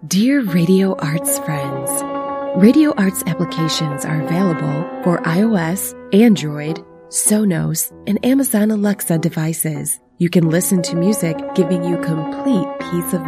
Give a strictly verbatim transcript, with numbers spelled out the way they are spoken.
Dear Radio Arts friends, Radio Arts applications are available for iOS, Android, Sonos, and Amazon Alexa devices. You can listen to music, giving you complete peace of